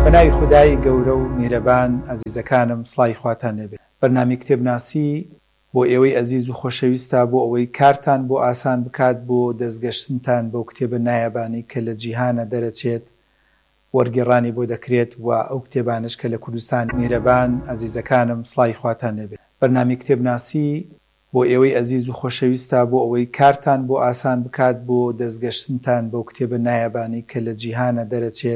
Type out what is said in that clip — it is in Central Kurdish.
بەناوی خودای گەورە و میرەبان ئەزیزەکانم سڵای خواتان لێبێت. بەرنامەی کتێبناسی بۆ ئێوەی ئەزیز و خۆشەویستە بۆ ئەوەی کارتان بۆ ئاسان بکات بۆ دەستگەشتنتان بەو کتێبە نایابانەی کە لە جیهانە دەرەچێت وەرگێڕانی بۆ دەکرێت و ئەو کتێبانش کە لە کوردستان میرەبان ئەزیزەکانم سڵای خواتان لێبێت. بەرنامەی کتێبناسی بۆ ئێوەی ئەزیز و خۆشەویستە بۆ ئەوەی کارتان بۆ ئاسان بکات بۆ دەستگەشتنتان بەو کتێبە نایابانەی کە لە جیهانە دەرەچێت